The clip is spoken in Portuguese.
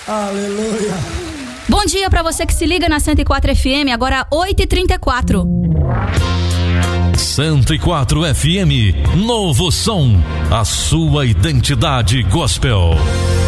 Aleluia. Bom dia pra você que se liga na 104 FM, agora 8h34. 104 FM, novo som, a sua identidade gospel.